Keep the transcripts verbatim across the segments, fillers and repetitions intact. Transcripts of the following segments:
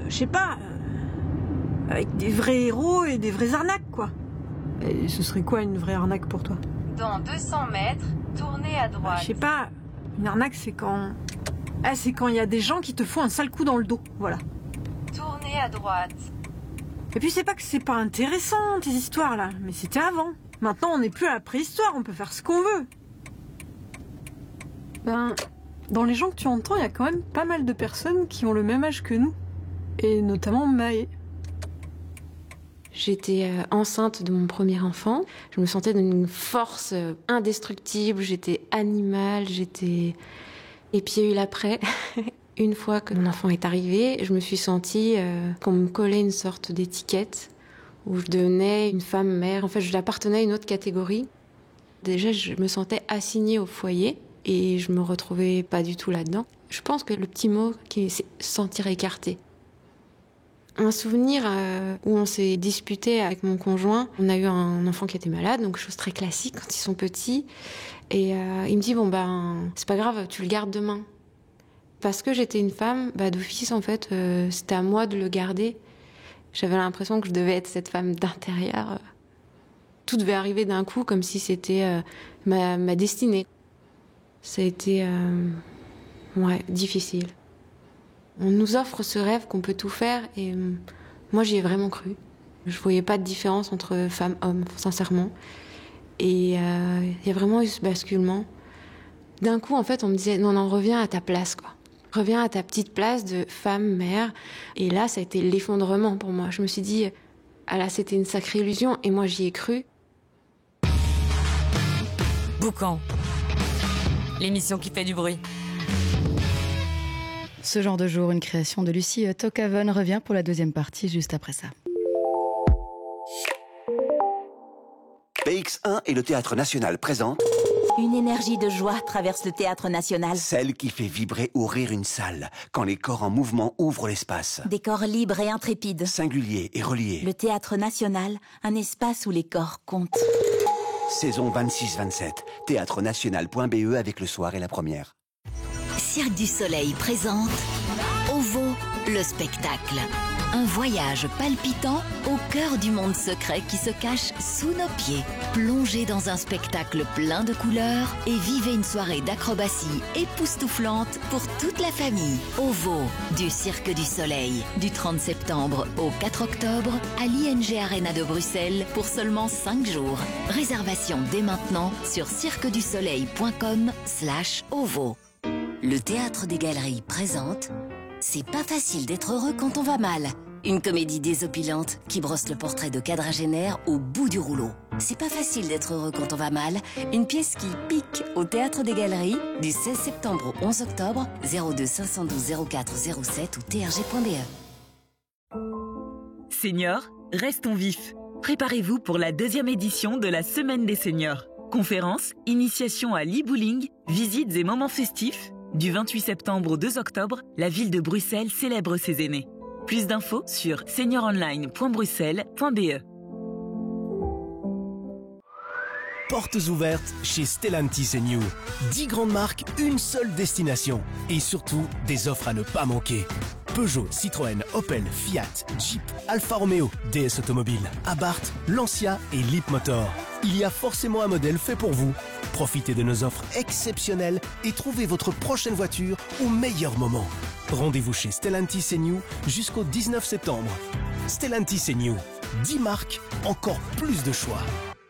je sais pas, euh, avec des vrais héros et des vraies arnaques, quoi. Et ce serait quoi une vraie arnaque pour toi? Dans deux cents mètres, tournez à droite. Je sais pas, une arnaque c'est quand... Ah, c'est quand il y a des gens qui te font un sale coup dans le dos, voilà. Tournez à droite. Et puis c'est pas que c'est pas intéressant, tes histoires là, mais c'était avant. Maintenant on n'est plus à la préhistoire, on peut faire ce qu'on veut. Ben, dans les gens que tu entends, il y a quand même pas mal de personnes qui ont le même âge que nous. Et notamment Maë. J'étais enceinte de mon premier enfant. Je me sentais d'une force indestructible. J'étais animale, j'étais... Et puis il y a eu l'après. Une fois que mon enfant est arrivé, je me suis sentie euh, qu'on me collait une sorte d'étiquette où je devenais une femme mère. En fait, je appartenais à une autre catégorie. Déjà, je me sentais assignée au foyer et je me retrouvais pas du tout là-dedans. Je pense que le petit mot, qui c'est se sentir écartée. Un souvenir euh, où on s'est disputé avec mon conjoint. On a eu un enfant qui était malade, donc chose très classique quand ils sont petits. Et euh, il me dit, bon ben, c'est pas grave, tu le gardes demain. Parce que j'étais une femme, bah, d'office, en fait, euh, c'était à moi de le garder. J'avais l'impression que je devais être cette femme d'intérieur. Tout devait arriver d'un coup, comme si c'était euh, ma, ma destinée. Ça a été, euh, ouais, difficile. On nous offre ce rêve qu'on peut tout faire, et euh, moi, j'y ai vraiment cru. Je voyais pas de différence entre femme, homme, sincèrement. Et il euh, y a vraiment eu ce basculement. D'un coup, en fait, on me disait, non, non, reviens à ta place, quoi. Reviens à ta petite place de femme, mère. Et là, ça a été l'effondrement pour moi. Je me suis dit, ah là, c'était une sacrée illusion. Et moi, j'y ai cru. Boucan, l'émission qui fait du bruit. Ce genre de jour, une création de Lucie Tokaven revient pour la deuxième partie, juste après ça. B X un et le Théâtre National présentent... Une énergie de joie traverse le Théâtre National. Celle qui fait vibrer ou rire une salle, quand les corps en mouvement ouvrent l'espace. Des corps libres et intrépides. Singuliers et reliés. Le Théâtre National, un espace où les corps comptent. Saison vingt-six vingt-sept. théâtre national point b e avec le soir et la première. Cirque du Soleil présente OVO, le spectacle. Un voyage palpitant au cœur du monde secret qui se cache sous nos pieds. Plongez dans un spectacle plein de couleurs et vivez une soirée d'acrobatie époustouflante pour toute la famille. OVO, du Cirque du Soleil, du trente septembre au quatre octobre à l'I N G Arena de Bruxelles pour seulement cinq jours. Réservation dès maintenant sur cirquedusoleil.com slash OVO. Le Théâtre des Galeries présente C'est pas facile d'être heureux quand on va mal. Une comédie désopilante qui brosse le portrait de quadragénaire au bout du rouleau. C'est pas facile d'être heureux quand on va mal. Une pièce qui pique au Théâtre des Galeries du seize septembre au onze octobre, zéro deux cinq un deux zéro quatre zéro sept ou t r g point b e. Seniors, restons vifs. Préparez-vous pour la deuxième édition de la Semaine des Seniors. Conférences, initiation à l'e-bowling, visites et moments festifs. Du vingt-huit septembre au deux octobre, la ville de Bruxelles célèbre ses aînés. Plus d'infos sur senior online point bruxelles point b e. Portes ouvertes chez Stellantis et New. dix grandes marques, une seule destination. Et surtout, des offres à ne pas manquer. Peugeot, Citroën, Opel, Fiat, Jeep, Alfa Romeo, D S Automobile, Abarth, Lancia et Leapmotor. Il y a forcément un modèle fait pour vous. Profitez de nos offres exceptionnelles et trouvez votre prochaine voiture au meilleur moment. Rendez-vous chez Stellantis et New jusqu'au dix-neuf septembre. Stellantis et New, dix marques, encore plus de choix.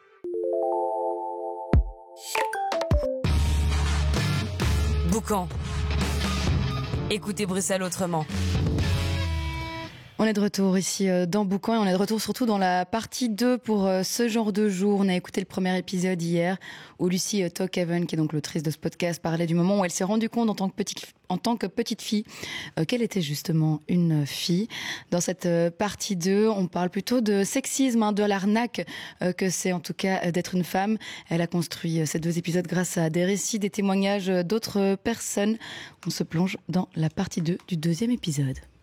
Boucan. Écoutez Bruxelles autrement. On est de retour ici dans Boucan et on est de retour surtout dans la partie deux pour ce genre de jour. On a écouté le premier épisode hier où Lucie Tokaven, qui est donc l'autrice de ce podcast, parlait du moment où elle s'est rendue compte en tant que petite, en tant que petite fille euh, qu'elle était justement une fille. Dans cette partie deux, on parle plutôt de sexisme, hein, de l'arnaque euh, que c'est en tout cas d'être une femme. Elle a construit ces deux épisodes grâce à des récits, des témoignages d'autres personnes. On se plonge dans la partie deux du deuxième épisode.